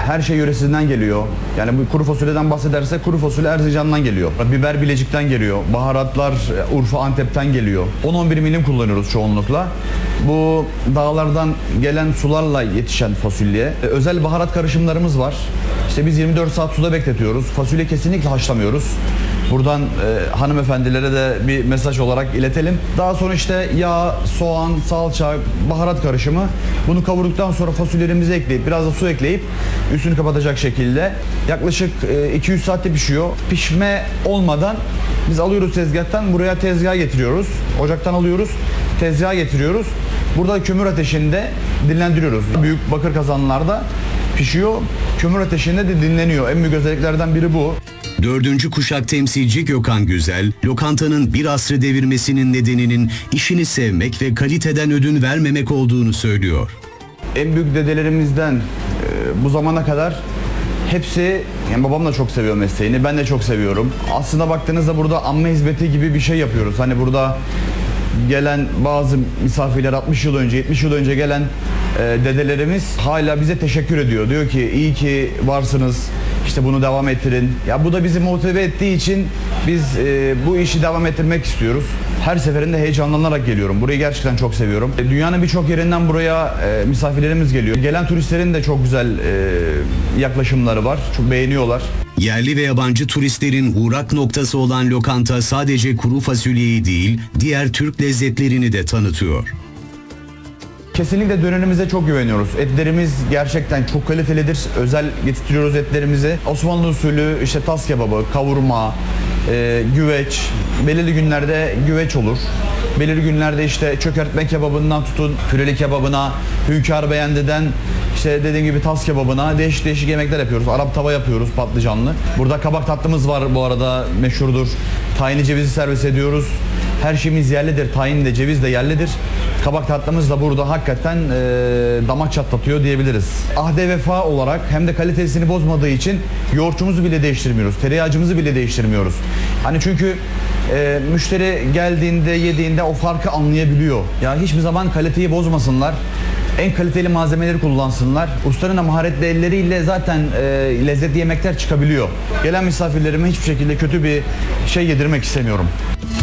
her şey yöresinden geliyor. Yani bu kuru fasulyeden bahsedersek kuru fasulye Erzincan'dan geliyor. Biber Bilecik'ten geliyor. Baharatlar Urfa, Antep'ten geliyor. 10-11 milim kullanıyoruz çoğunlukla. Bu dağlardan gelen sularla yetişen fasulye. Özel baharat karışımlarımız var. İşte biz 24 saat suda bekletiyoruz. Fasulye kesinlikle haşlamıyoruz. Buradan hanımefendilere de bir mesaj olarak iletelim. Daha sonra işte yağ, soğan, salça, baharat karışımı. Bunu kavurduktan sonra fasulyelerimizi ekleyip biraz da su ekleyip üstünü kapatacak şekilde yaklaşık 200 saatte pişiyor. Pişme olmadan biz alıyoruz tezgahtan, buraya tezgaha getiriyoruz. Ocaktan alıyoruz, tezgaha getiriyoruz. Burada kömür ateşinde dinlendiriyoruz. Büyük bakır kazanlarda pişiyor. Kömür ateşinde de dinleniyor. En büyük özelliklerden biri bu. Dördüncü kuşak temsilci Gökhan Güzel, lokantanın bir asrı devirmesinin nedeninin işini sevmek ve kaliteden ödün vermemek olduğunu söylüyor. En büyük dedelerimizden bu zamana kadar hepsi, yani babam da çok seviyor mesleğini, ben de çok seviyorum. Aslında baktığınızda burada amme hizmeti gibi bir şey yapıyoruz. Hani burada gelen bazı misafirler 60 yıl önce, 70 yıl önce gelen dedelerimiz hala bize teşekkür ediyor. Diyor ki iyi ki varsınız, işte bunu devam ettirin. Ya bu da bizi motive ettiği için biz bu işi devam ettirmek istiyoruz. Her seferinde heyecanlanarak geliyorum. Burayı gerçekten çok seviyorum. Dünyanın birçok yerinden buraya misafirlerimiz geliyor. Gelen turistlerin de çok güzel yaklaşımları var. Çok beğeniyorlar. Yerli ve yabancı turistlerin uğrak noktası olan lokanta sadece kuru fasulyeyi değil, diğer Türk lezzetlerini de tanıtıyor. Kesinlikle dönerimize çok güveniyoruz. Etlerimiz gerçekten çok kalitelidir. Özel getirtiyoruz etlerimizi. Osmanlı usulü işte tas kebabı, kavurma, güveç. Belirli günlerde güveç olur. Belirli günlerde işte çökertme kebabından tutun püreli kebabına, hünkâr beğendiden işte dediğim gibi tas kebabına değişik değişik yemekler yapıyoruz. Arap tava yapıyoruz patlıcanlı. Burada kabak tatlımız var bu arada, meşhurdur. Tahinli cevizi servis ediyoruz. Her şeyimiz yerlidir. Tahin de ceviz de yerlidir. Kabak tatlımız da burada hakikaten damak çatlatıyor diyebiliriz. Ahde vefa olarak hem de kalitesini bozmadığı için yoğurtçumuzu bile değiştirmiyoruz. Tereyağcımızı bile değiştirmiyoruz. Hani çünkü müşteri geldiğinde, yediğinde o farkı anlayabiliyor. Ya hiçbir zaman kaliteyi bozmasınlar. En kaliteli malzemeleri kullansınlar. Ustanın da maharetli elleriyle zaten lezzetli yemekler çıkabiliyor. Gelen misafirlerime hiçbir şekilde kötü bir şey yedirmek istemiyorum.